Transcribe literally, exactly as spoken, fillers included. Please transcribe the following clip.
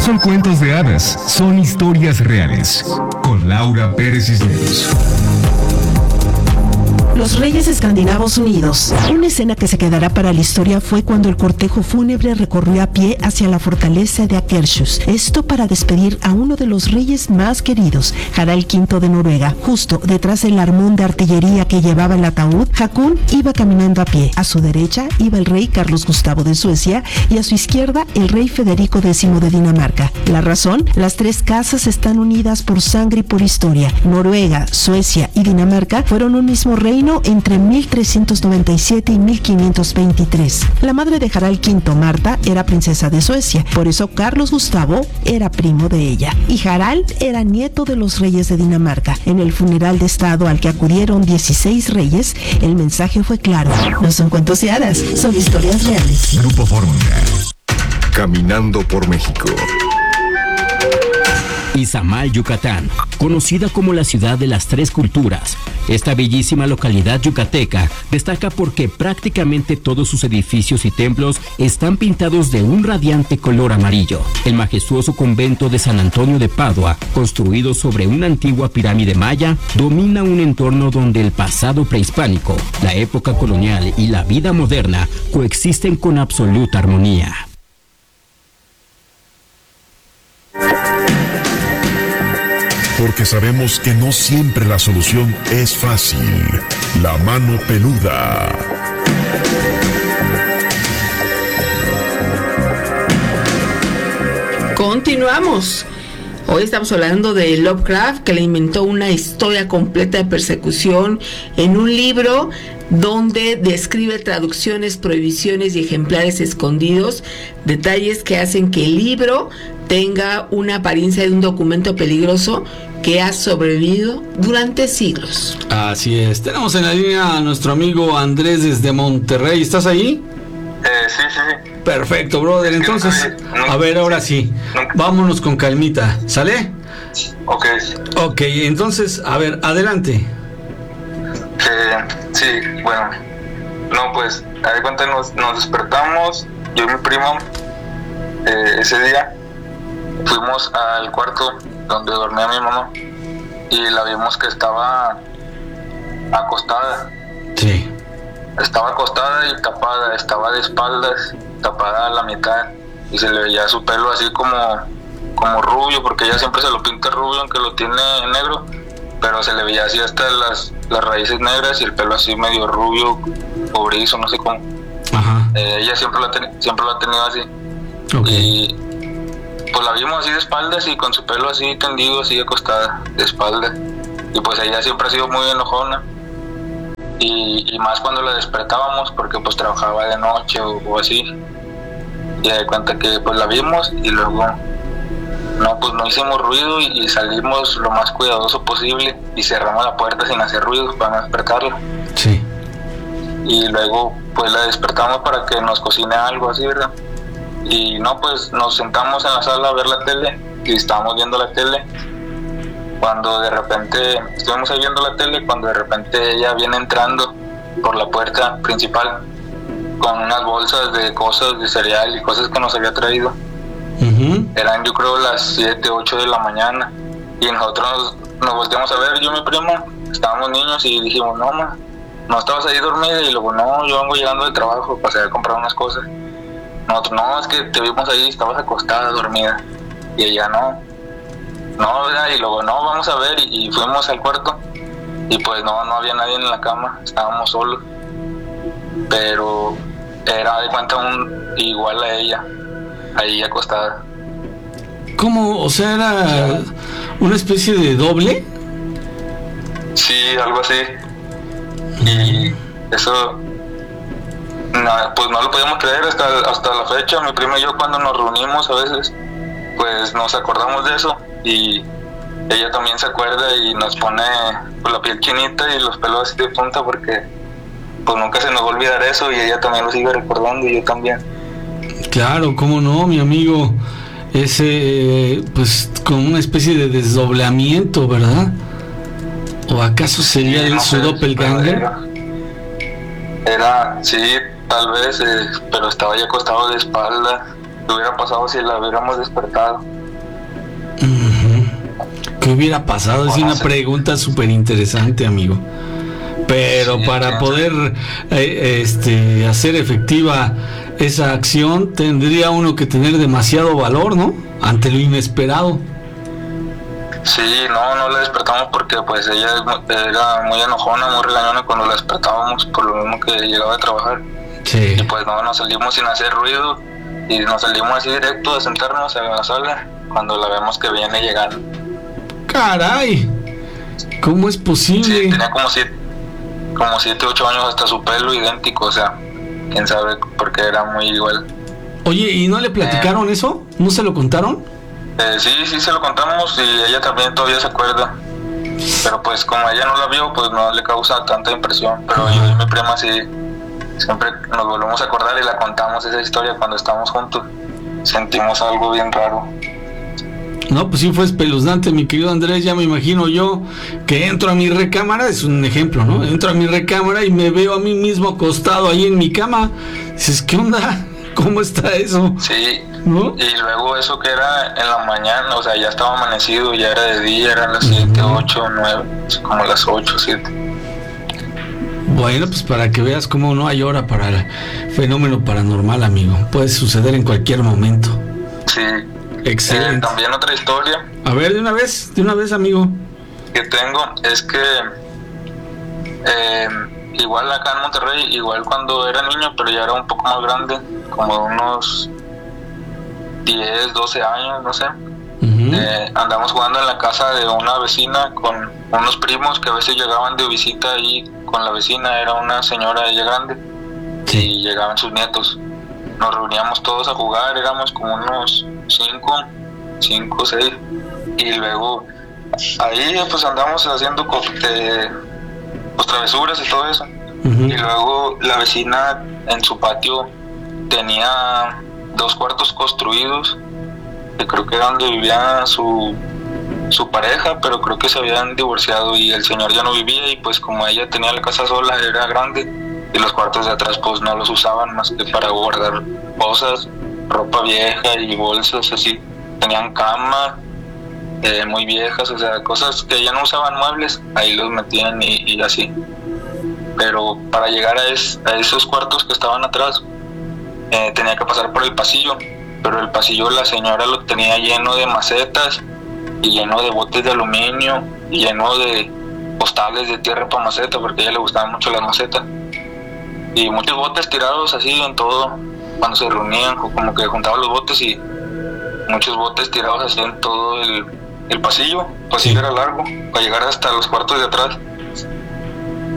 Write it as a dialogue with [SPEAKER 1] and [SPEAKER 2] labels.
[SPEAKER 1] son cuentos de hadas, son historias reales. Con Laura Pérez Cisneros.
[SPEAKER 2] Los Reyes Escandinavos Unidos. Una escena que se quedará para la historia fue cuando el cortejo fúnebre recorrió a pie hacia la fortaleza de Akershus. Esto para despedir a uno de los reyes más queridos, Harald quinto de Noruega. Justo detrás del armón de artillería que llevaba el ataúd, Hakon iba caminando a pie. A su derecha iba el rey Carlos Gustavo de Suecia y a su izquierda el rey Federico décimo de Dinamarca. La razón, las tres casas están unidas por sangre y por historia. Noruega, Suecia y Dinamarca fueron un mismo reino entre mil trescientos noventa y siete y mil quinientos veintitrés. La madre de Harald quinto, Marta, era princesa de Suecia, por eso Carlos Gustavo era primo de ella. Y Harald era nieto de los reyes de Dinamarca. En el funeral de estado al que acudieron dieciséis reyes, el mensaje fue claro. No son cuentos de hadas, son historias reales.
[SPEAKER 1] Grupo Fórmula.
[SPEAKER 3] Caminando por México.
[SPEAKER 4] Izamal, Yucatán, conocida como la ciudad de las tres culturas. Esta bellísima localidad yucateca destaca porque prácticamente todos sus edificios y templos están pintados de un radiante color amarillo. El majestuoso convento de San Antonio de Padua, construido sobre una antigua pirámide maya, domina un entorno donde el pasado prehispánico, la época colonial y la vida moderna coexisten con absoluta armonía.
[SPEAKER 3] Porque sabemos que no siempre la solución es fácil. La mano peluda.
[SPEAKER 5] Continuamos. Hoy estamos hablando de Lovecraft, que le inventó una historia completa de persecución en un libro donde describe traducciones, prohibiciones y ejemplares escondidos, detalles que hacen que el libro tenga una apariencia de un documento peligroso que ha sobrevivido durante siglos.
[SPEAKER 6] Así es. Tenemos en la línea a nuestro amigo Andrés desde Monterrey. ¿Estás ahí?
[SPEAKER 7] Eh, sí, sí, sí.
[SPEAKER 6] Perfecto, brother. Entonces, a ver, ahora sí. Vámonos con calmita. ¿Sale?
[SPEAKER 7] Ok.
[SPEAKER 6] Ok, entonces, a ver, adelante.
[SPEAKER 7] Eh, sí, bueno. No, pues, a ver cuenta, nos, nos despertamos, yo y mi primo, eh, ese día, fuimos al cuarto donde dormía mi mamá y la vimos que estaba acostada.
[SPEAKER 6] Sí.
[SPEAKER 7] Estaba acostada y tapada, estaba de espaldas, tapada a la mitad y se le veía su pelo así como, como rubio, porque ella siempre se lo pinta rubio aunque lo tiene negro, pero se le veía así hasta las, las raíces negras y el pelo así medio rubio, cobrizo, no sé cómo.
[SPEAKER 6] Ajá.
[SPEAKER 7] Eh, ella siempre lo, ha ten, siempre lo ha tenido así.
[SPEAKER 6] Okay.
[SPEAKER 7] Y pues la vimos así de espaldas y con su pelo así tendido, así acostada, de espaldas. Y pues ella siempre ha sido muy enojona. Y, y más cuando la despertábamos, porque pues trabajaba de noche o, o así. Y de cuenta que pues la vimos y luego, no, pues no hicimos ruido y, y salimos lo más cuidadoso posible y cerramos la puerta sin hacer ruido para no despertarla.
[SPEAKER 6] Sí.
[SPEAKER 7] Y luego pues la despertamos para que nos cocine algo así, ¿verdad? Y no, pues nos sentamos en la sala a ver la tele y estábamos viendo la tele cuando de repente estuvimos ahí viendo la tele cuando de repente ella viene entrando por la puerta principal con unas bolsas de cosas de cereal y cosas que nos había traído. Uh-huh. Eran yo creo las siete, ocho de la mañana y nosotros nos, nos volteamos a ver, yo y mi primo, estábamos niños y dijimos, no ma, no estabas ahí dormida, y luego no, yo vengo llegando del trabajo, pasé a comprar unas cosas. Nosotros, no, es que te vimos ahí, estabas acostada, dormida. Y ella, no. No, ¿verdad? Y luego, no, vamos a ver. Y, y fuimos al cuarto. Y pues no, no había nadie en la cama. Estábamos solos. Pero era de cuenta un igual a ella. Ahí acostada.
[SPEAKER 6] ¿Cómo? O sea, ¿era una especie de doble?
[SPEAKER 7] Sí, algo así. Y eso... No, pues no lo podíamos creer hasta, hasta la fecha. Mi primo y yo cuando nos reunimos a veces pues nos acordamos de eso y ella también se acuerda y nos pone pues, la piel chinita y los pelos así de punta porque pues nunca se nos va a olvidar eso y ella también lo sigue recordando y yo también.
[SPEAKER 6] Claro, cómo no, mi amigo. Ese pues como una especie de desdoblamiento, ¿verdad? ¿O acaso sería sí, no su doppelganger?
[SPEAKER 7] Era, era, sí, tal vez, eh, pero estaba ya acostado de espalda. ¿Qué hubiera pasado si la hubiéramos despertado?
[SPEAKER 6] ¿Qué hubiera pasado? Es una pregunta súper interesante, amigo. Pero sí, para claro. poder eh, este, hacer efectiva esa acción, tendría uno que tener demasiado valor, ¿no? Ante lo inesperado.
[SPEAKER 7] Sí, no, no la despertamos porque pues ella era muy enojona, muy regañona cuando la despertábamos por lo mismo que llegaba a trabajar.
[SPEAKER 6] Sí.
[SPEAKER 7] Y pues no, nos salimos sin hacer ruido y nos salimos así directo a sentarnos en la sala cuando la vemos que viene llegando.
[SPEAKER 6] ¡Caray! ¿Cómo es posible?
[SPEAKER 7] Sí, tenía como siete, como siete, ocho años, hasta su pelo idéntico, o sea, quién sabe, porque era muy igual.
[SPEAKER 6] Oye, ¿y no le platicaron eh, eso? ¿No se lo contaron?
[SPEAKER 7] Eh, sí, sí se lo contamos y ella también todavía se acuerda. Pero pues como ella no la vio, pues no le causa tanta impresión. Pero uh-huh. yo y mi prima sí, siempre nos volvemos a acordar y la contamos esa historia cuando estamos juntos. Sentimos algo bien raro.
[SPEAKER 6] No, pues sí fue espeluznante, mi querido Andrés. Ya me imagino yo que entro a mi recámara, es un ejemplo, ¿no? Entro a mi recámara y me veo a mí mismo acostado ahí en mi cama. Dices, ¿qué onda? ¿Cómo está eso?
[SPEAKER 7] Sí,
[SPEAKER 6] ¿no?
[SPEAKER 7] Y luego eso que era en la mañana, o sea, ya estaba amanecido, ya era de día, eran las siete, ocho, nueve, como las ocho, siete.
[SPEAKER 6] Bueno, pues para que veas cómo no hay hora para el fenómeno paranormal, amigo. Puede suceder en cualquier momento.
[SPEAKER 7] Sí.
[SPEAKER 6] Excelente.
[SPEAKER 7] Eh, también otra historia.
[SPEAKER 6] A ver, de una vez, de una vez, amigo.
[SPEAKER 7] Que tengo es que eh, igual acá en Monterrey, igual cuando era niño, pero ya era un poco más grande, como unos diez, doce años, no sé. Uh-huh. Eh, andamos jugando en la casa de una vecina con unos primos que a veces llegaban de visita ahí con la vecina, era una señora ella grande, sí. Y llegaban sus nietos. Nos reuníamos todos a jugar, éramos como unos cinco, cinco, seis, y luego ahí pues andamos haciendo eh, pues, travesuras y todo eso. Uh-huh. Y luego la vecina en su patio tenía dos cuartos construidos, que creo que era donde vivía su su pareja, pero creo que se habían divorciado y el señor ya no vivía, y pues como ella tenía la casa sola, era grande, y los cuartos de atrás pues no los usaban más que para guardar cosas, ropa vieja y bolsas así. Tenían cama eh, muy viejas, o sea, cosas que ya no usaban, muebles, ahí los metían y, y así. Pero para llegar a, es, a esos cuartos que estaban atrás eh, tenía que pasar por el pasillo, pero el pasillo la señora lo tenía lleno de macetas y lleno de botes de aluminio y lleno de postales de tierra para maceta, porque a ella le gustaban mucho las macetas, y muchos botes tirados así en todo. Cuando se reunían, como que juntaban los botes y muchos botes tirados así en todo el, el pasillo. El pasillo era largo para llegar hasta los cuartos de atrás,